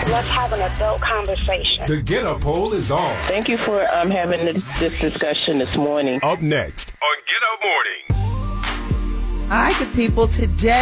Let's have an adult conversation. The Get Up poll is on. Thank you for having this discussion this morning. Up next on Get Up Morning. All right, good people. Today,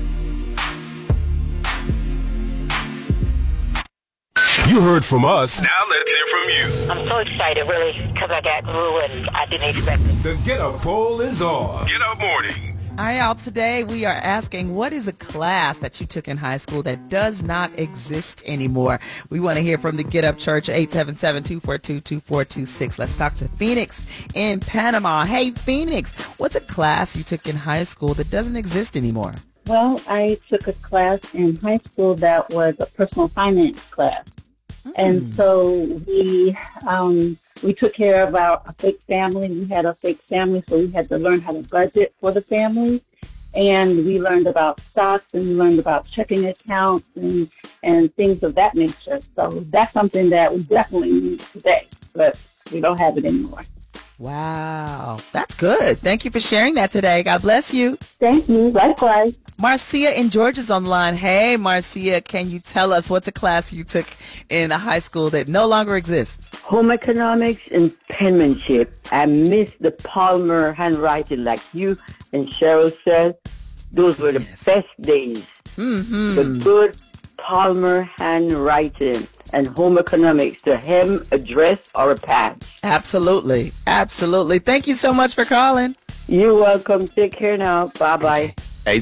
you heard from us. Now let's hear from you. I'm so excited, really, because I got through and I didn't expect it. The Get Up poll is on. Get Up Morning. all right, y'all, today we are asking, what is a class that you took in high school that does not exist anymore? We want to hear from the Get Up Church, 877-242-2426. Let's talk to Phoenix in Panama. Hey, Phoenix, what's a class you took in high school that doesn't exist anymore? Well, I took a class in high school that was a personal finance class. And so we took care of a fake family. We had a fake family, so we had to learn how to budget for the family. And we learned about stocks, and we learned about checking accounts and things of that nature. So that's something that we definitely need today, but we don't have it anymore. Wow, that's good. Thank you for sharing that today. God bless you. Thank you. Likewise. Marcia in Georgia's on the line. Hey, Marcia, can you tell us what's a class you took in a high school that no longer exists? Home economics and penmanship. I miss the Palmer handwriting, like you and Cheryl said. Those were the best days. Mm-hmm. The good Palmer handwriting and home economics, the hem, a dress, or a patch. Absolutely. Absolutely. Thank you so much for calling. You're welcome. Take care now. Bye-bye.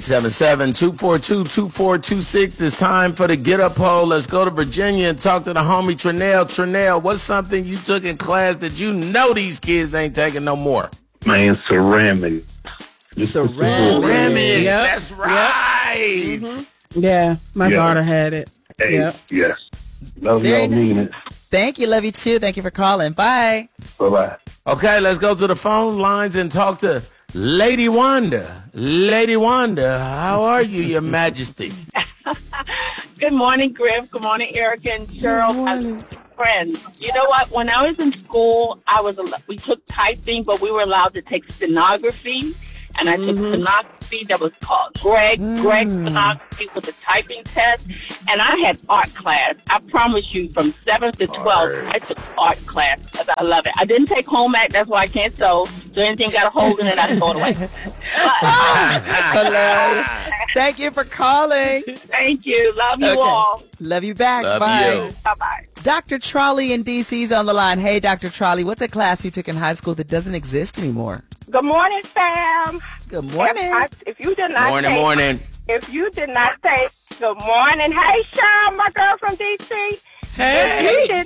877-242-2426. It's time for the Get Up poll. Let's go to Virginia and talk to the homie Trinell. Trinell, what's something you took in class that you know these kids ain't taking no more? Man, ceramics. Ceramics. Yep. That's right. Mm-hmm. Yeah, my daughter had it. Hey, Yep. yes. Love Very y'all, mean nice. it. Thank you. Love you too. Thank you for calling. Bye. Bye-bye. Okay, let's go to the phone lines and talk to Lady Wanda. Lady Wanda, how are you, Your Majesty? Good morning, Griff. Good morning, Erica and Cheryl. Friends. You know what? When I was in school, we took typing, but we were allowed to take stenography. And I took stenography that was called Greg stenography with a typing test. And I had art class. I promise you, from 7th to 12th, I took art class because I love it. I didn't take home ec. That's why I can't sew. So anything got a hole in it, I throw it away. Hilarious. Thank you for calling. Thank you. Love you all. Love you back. Love Bye. you. Bye-bye. Dr. Trolley in D.C.'s on the line. Hey, Dr. Trolley, what's a class you took in high school that doesn't exist anymore? Good morning, fam. Good morning. If you did not Morning. If you did not say good morning, hey, Sean, my girl from D.C. Hey.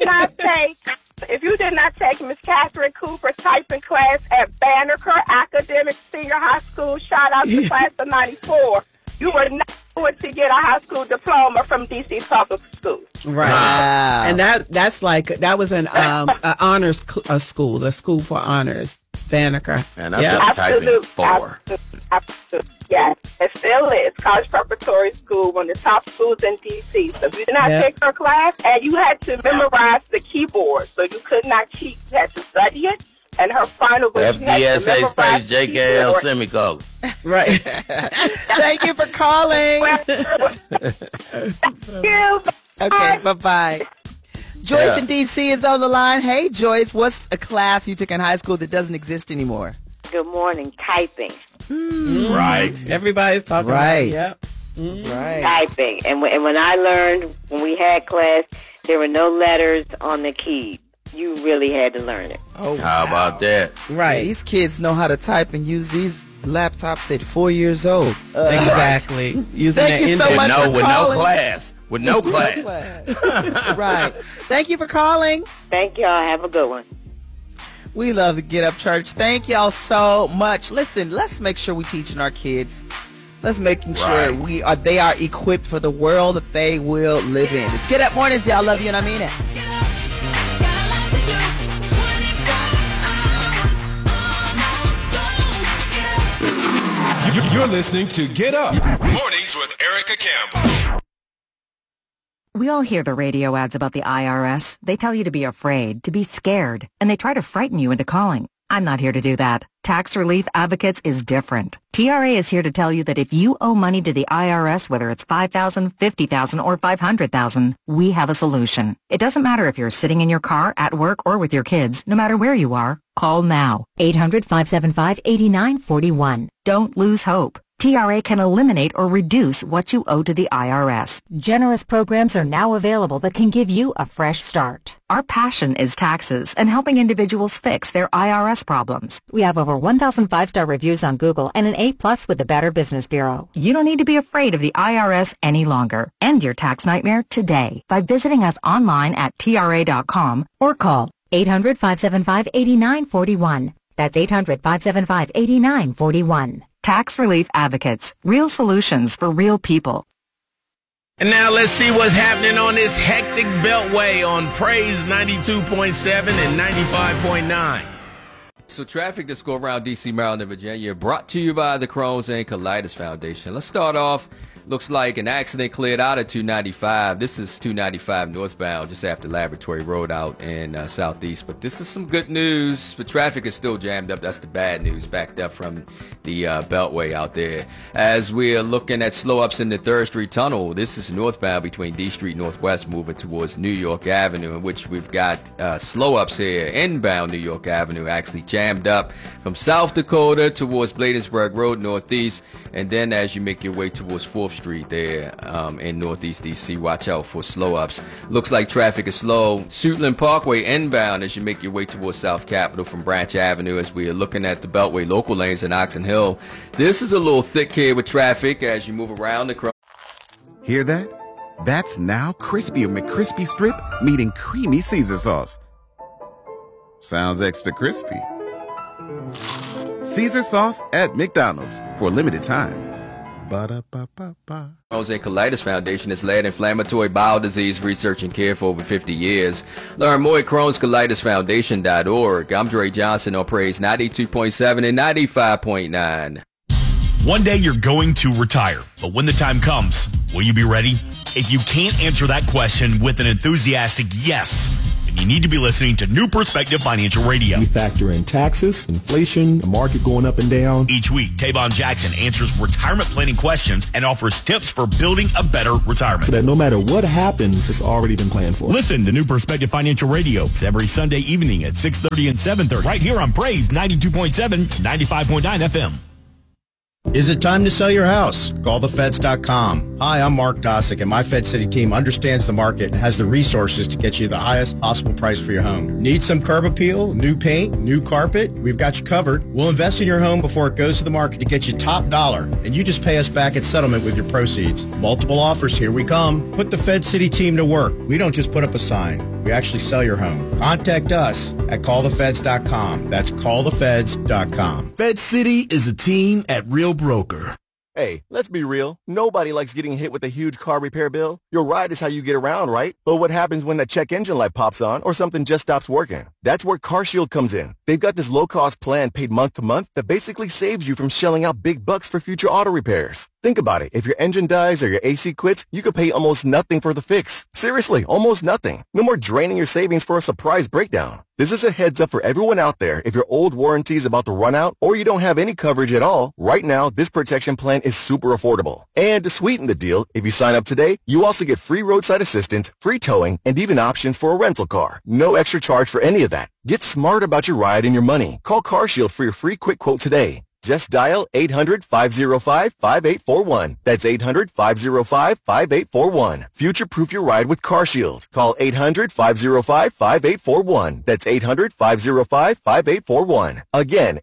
If you did not take Miss Catherine Cooper typing class at Banneker Academic Senior High School, shout out to class of 94, you were not going to get a high school diploma from D.C. Public Schools. Right. Wow. And that was an honors school, a school for honors, Banneker. And that's typing 4. Absolutely. Yes, it still is. College Preparatory School, one of the top schools in D.C. So if you did not take her class, and you had to memorize the keyboard, so you could not cheat. You had to study it. And her final was FDSA space JKL semicolon. Right. Thank you for calling. Thank you. Okay, bye-bye. Joyce in D.C. is on the line. Hey, Joyce, what's a class you took in high school that doesn't exist anymore? Good morning. Typing. Right. Everybody's talking Right. about it. Yep. Right. Typing. And when I learned, when we had class, there were no letters on the key. You really had to learn it. Oh, How about that? right. These kids know how to type and use these laptops at 4 years old. Exactly. Using Thank that you so internet. much for With no calling. class. With no class. Right. Thank you for calling. Thank y'all. Have a good one. We love the Get Up Church. Thank y'all so much. Listen, let's make sure we're teaching our kids. Let's making sure they are equipped for the world that they will live in. It's Get Up Mornings, y'all. Love you and I mean it. You're listening to Get Up Mornings with Erica Campbell. We all hear the radio ads about the IRS. They tell you to be afraid, to be scared, and they try to frighten you into calling. I'm not here to do that. Tax Relief Advocates is different. TRA is here to tell you that if you owe money to the IRS, whether it's $5,000, $50,000, or $500,000, we have a solution. It doesn't matter if you're sitting in your car, at work, or with your kids. No matter where you are, call now. 800-575-8941. Don't lose hope. TRA can eliminate or reduce what you owe to the IRS. Generous programs are now available that can give you a fresh start. Our passion is taxes and helping individuals fix their IRS problems. We have over 1,000 5-star reviews on Google and an A+ with the Better Business Bureau. You don't need to be afraid of the IRS any longer. End your tax nightmare today by visiting us online at TRA.com or call 800-575-8941. That's 800-575-8941. Tax Relief Advocates. Real solutions for real people. And now let's see what's happening on this hectic beltway on Praise 92.7 and 95.9. So traffic that's going around D.C., Maryland, and Virginia, brought to you by the Crohn's and Colitis Foundation. Let's start off. Looks like an accident cleared out at 295. This is 295 northbound, just after Laboratory Road out in southeast. But this is some good news. The traffic is still jammed up. That's the bad news, backed up from the Beltway out there. As we're looking at slow-ups in the 3rd Street Tunnel, this is northbound between D Street Northwest, moving towards New York Avenue, in which we've got slow-ups here. Inbound New York Avenue actually jammed up from South Dakota towards Bladensburg Road northeast. And then as you make your way towards 4th Street there in Northeast D.C., watch out for slow-ups. Looks like traffic is slow. Suitland Parkway inbound as you make your way towards South Capitol from Branch Avenue, as we are looking at the Beltway local lanes in Oxon Hill. This is a little thick here with traffic as you move around the... Hear that? That's now Crispy McCrispy Strip meeting Creamy Caesar Sauce. Sounds extra crispy. Caesar Sauce at McDonald's for a limited time. Ba-da-ba-ba-ba. Crohn's and Colitis Foundation has led inflammatory bowel disease research and care for over 50 years. Learn more at Crohn'sColitisFoundation.org. I'm Dre Johnson on Praise 92.7 and 95.9. One day you're going to retire, but when the time comes, will you be ready? If you can't answer that question with an enthusiastic yes, you need to be listening to New Perspective Financial Radio. We factor in taxes, inflation, the market going up and down. Each week, Tavon Jackson answers retirement planning questions and offers tips for building a better retirement. So that no matter what happens, it's already been planned for. Listen to New Perspective Financial Radio. It's every Sunday evening at 6:30 and 7:30 right here on Praise 92.7, 95.9 FM. Is it time to sell your house? CallTheFeds.com. Hi, I'm Mark Dosick, and my Fed City team understands the market and has the resources to get you the highest possible price for your home. Need some curb appeal, new paint, new carpet? We've got you covered. We'll invest in your home before it goes to the market to get you top dollar, and you just pay us back at settlement with your proceeds. Multiple offers, here we come. Put the Fed City team to work. We don't just put up a sign. We actually sell your home. Contact us at CallTheFeds.com. That's CallTheFeds.com. Fed City is a team at Real Broker. Hey, let's be real. Nobody likes getting hit with a huge car repair bill. Your ride is how you get around, right? But what happens when that check engine light pops on or something just stops working? That's where CarShield comes in. They've got this low-cost plan paid month to month that basically saves you from shelling out big bucks for future auto repairs. Think about it. If your engine dies or your AC quits, you could pay almost nothing for the fix. Seriously, almost nothing. No more draining your savings for a surprise breakdown. This is a heads up for everyone out there. If your old warranty is about to run out or you don't have any coverage at all, right now, this protection plan is super affordable. And to sweeten the deal, if you sign up today, you also get free roadside assistance, free towing, and even options for a rental car. No extra charge for any of that. Get smart about your ride and your money. Call CarShield for your free quick quote today. Just dial 800-505-5841. That's 800-505-5841. Future-proof your ride with CarShield. Call 800-505-5841. That's 800-505-5841. Again,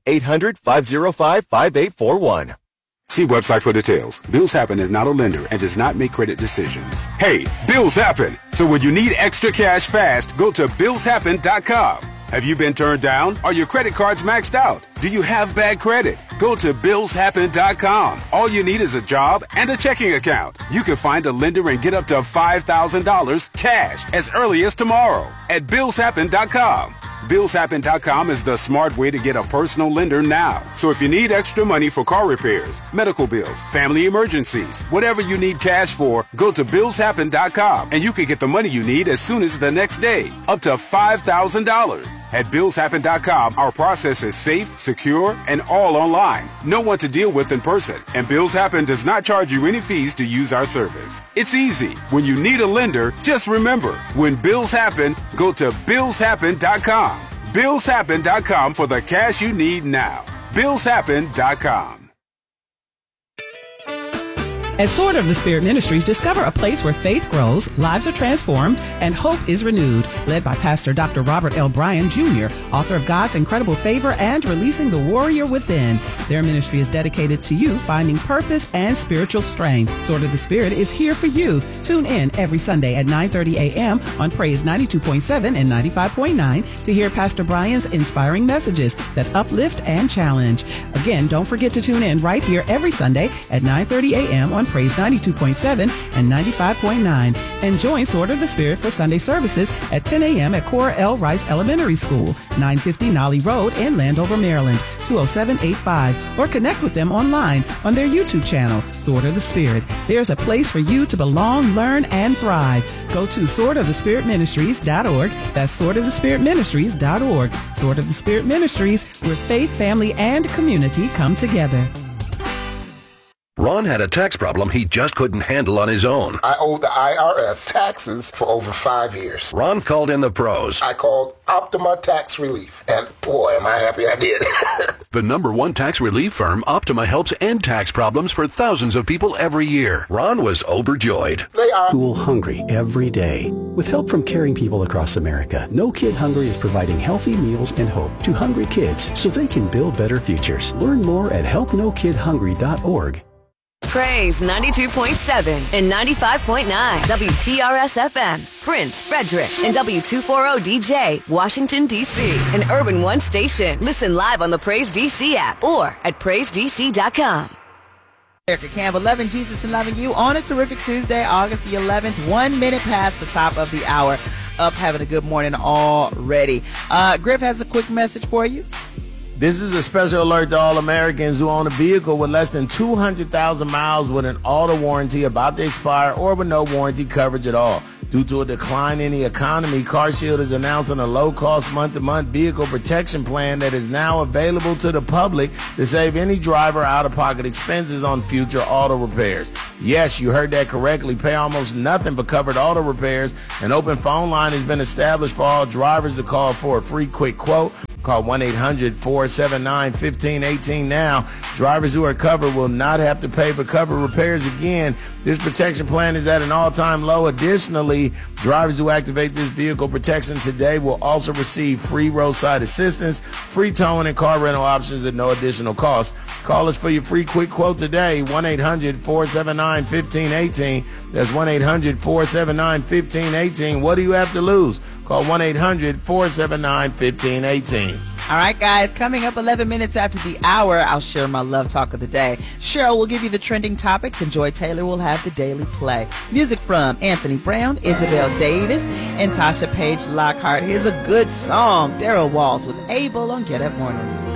800-505-5841. See website for details. Bills Happen is not a lender and does not make credit decisions. Hey, bills happen! So when you need extra cash fast, go to BillsHappen.com. Have you been turned down? Are your credit cards maxed out? Do you have bad credit? Go to BillsHappen.com. All you need is a job and a checking account. You can find a lender and get up to $5,000 cash as early as tomorrow at BillsHappen.com. BillsHappen.com is the smart way to get a personal lender now. So if you need extra money for car repairs, medical bills, family emergencies, whatever you need cash for, go to BillsHappen.com and you can get the money you need as soon as the next day, up to $5,000. At BillsHappen.com, our process is safe, secure, and all online. No one to deal with in person, and Bills Happen does not charge you any fees to use our service. It's easy. When you need a lender, just remember, when bills happen, go to BillsHappen.com. BillsHappen.com for the cash you need now. BillsHappen.com. At Sword of the Spirit Ministries, discover a place where faith grows, lives are transformed, and hope is renewed. Led by Pastor Dr. Robert L. Bryan, Jr., author of God's Incredible Favor and Releasing the Warrior Within. Their ministry is dedicated to you finding purpose and spiritual strength. Sword of the Spirit is here for you. Tune in every Sunday at 9:30 a.m. on Praise 92.7 and 95.9 to hear Pastor Bryan's inspiring messages that uplift and challenge. Again, don't forget to tune in right here every Sunday at 9:30 a.m. on Praise 92.7 and 95.9. And join Sword of the Spirit for Sunday services at 10 a.m. at Cora L. Rice Elementary School, 950 Nolly Road in Landover, Maryland, 20785. Or connect with them online on their YouTube channel, Sword of the Spirit. There's a place for you to belong, learn, and thrive. Go to swordofthespiritministries.org. That's swordofthespiritministries.org. Sword of the Spirit Ministries, where faith, family, and community come together. Ron had a tax problem he just couldn't handle on his own. I owed the IRS taxes for over 5 years. Ron called in the pros. I called Optima Tax Relief, and boy, am I happy I did. The #1 tax relief firm, Optima, helps end tax problems for thousands of people every year. Ron was overjoyed. They are school hungry every day. With help from caring people across America, No Kid Hungry is providing healthy meals and hope to hungry kids so they can build better futures. Learn more at helpnokidhungry.org. Praise 92.7 and 95.9 WPRS-FM, Prince, Frederick, and W240DJ, Washington, D.C., an Urban One station. Listen live on the Praise DC app or at PraiseDC.com. Erica Campbell, loving Jesus and loving you on a terrific Tuesday, August the 11th, 1 minute past the top of the hour. Up having a good morning already. Griff has a quick message for you. This is a special alert to all Americans who own a vehicle with less than 200,000 miles with an auto warranty about to expire or with no warranty coverage at all. Due to a decline in the economy, CarShield is announcing a low-cost month-to-month vehicle protection plan that is now available to the public to save any driver out-of-pocket expenses on future auto repairs. Yes, you heard that correctly. Pay almost nothing for covered auto repairs. An open phone line has been established for all drivers to call for a free quick quote. Call 1-800-479-1518 now. Drivers who are covered will not have to pay for covered repairs again. This protection plan is at an all-time low. Additionally, drivers who activate this vehicle protection today will also receive free roadside assistance, free towing, and car rental options at no additional cost. Call us for your free quick quote today, 1-800-479-1518. That's 1-800-479-1518. What do you have to lose? Call 1-800-479-1518. All right, guys, coming up 11 minutes after the hour, I'll share my love talk of the day. Cheryl will give you the trending topics, and Joy Taylor will have the daily play. Music from Anthony Brown, Isabel Davis, and Tasha Page Lockhart. Here's a good song, Daryl Walls with Abel on Get Up Mornings.